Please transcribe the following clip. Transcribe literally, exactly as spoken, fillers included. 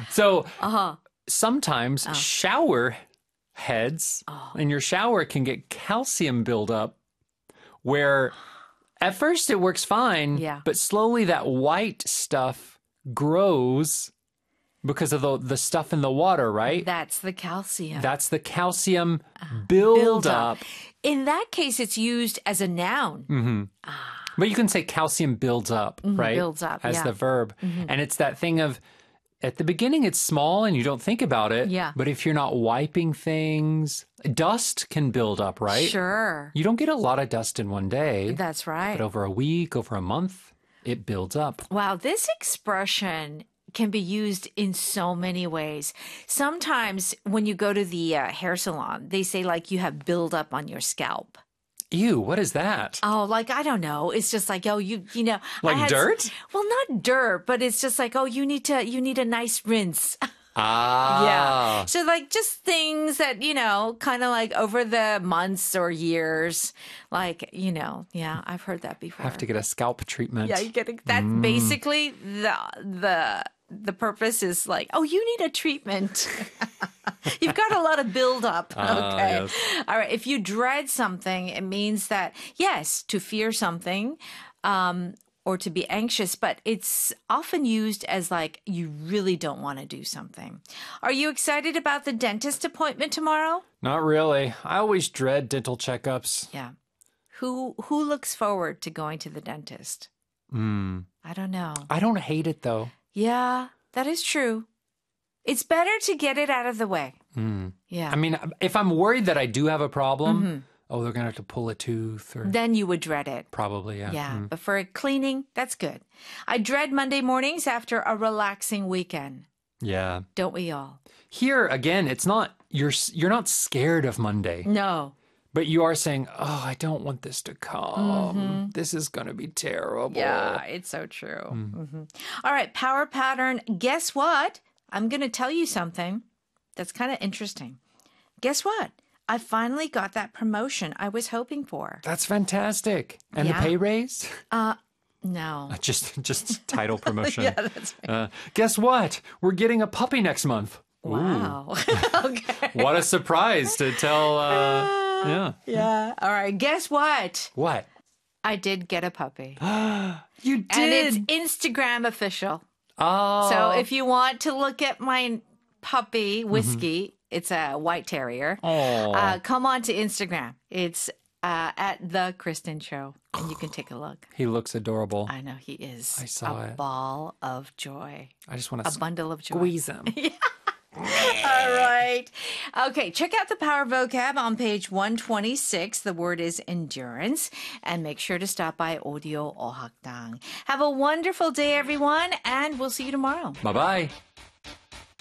So Uh-huh. sometimes shower heads in your shower can get calcium buildup where at first it works fine, Yeah. but slowly that white stuff grows because of the, the stuff in the water, right? That's the calcium. That's the calcium Build buildup. up. In that case, it's used as a noun. Mm-hmm. But you can say calcium builds up, right? builds up, As yeah. the verb. And it's that thing of, at the beginning, it's small and you don't think about it. Yeah. But if you're not wiping things, dust can build up, right? Sure. You don't get a lot of dust in one day. That's right. But over a week, over a month, it builds up. Wow, this expression can be used in so many ways. Sometimes when you go to the uh, hair salon, they say like you have buildup on your scalp. Ew, what is that? Oh, like, I don't know. It's just like, oh, you, you know. I Like had- dirt? Well, not dirt, but it's just like, oh, you need to, you need a nice rinse. Ah. Yeah. So like just things that, you know, kind of like over the months or years, like, you know, yeah, I've heard that before. Have to get a scalp treatment. Yeah, you get it. That's basically the the the purpose is like, oh, you need a treatment. You've got a lot of buildup. Ah, Okay. yes. All right. If you dread something, it means that, yes, to fear something, um, or to be anxious, but it's often used as like you really don't want to do something. Are you excited about the dentist appointment tomorrow? Not really. I always dread dental checkups. Yeah. Who who looks forward to going to the dentist? Mm. I don't know. I don't hate it, though. Yeah, that is true. It's better to get it out of the way. Mm. Yeah. I mean, if I'm worried that I do have a problem, oh, they're going to have to pull a tooth or Then you would dread it. probably, yeah. Yeah, Mm. but for cleaning, that's good. I dread Monday mornings after a relaxing weekend. Yeah. Don't we all? Here, again, it's not, you're you're not scared of Monday, No. but you are saying, oh, I don't want this to come. This is going to be terrible. Yeah, it's so true. Mhm. All right, power pattern. Guess what? I'm going to tell you something that's kind of interesting. Guess what? I finally got that promotion I was hoping for. That's fantastic. And Yeah. the pay raise? Uh, no. just just title promotion. Yeah, that's right. Uh, guess what? We're getting a puppy next month. Wow. okay. What a surprise to tell. Uh, yeah. Yeah. All right. Guess what? What? I did get a puppy. You did. And it's Instagram official. oh. So if you want to look at my puppy, Whiskey, it's a white terrier, Oh. uh, come on to Instagram. It's uh, at The Kristen Show, and you can take a look. He looks adorable. I know he is I saw a it. ball of joy, I just want a to bundle of joy. squeeze him. All right. Okay, check out the Power Vocab on page one twenty-six. The word is endurance. And make sure to stop by Audio Ohakdang. Have a wonderful day, everyone, and we'll see you tomorrow. Bye bye.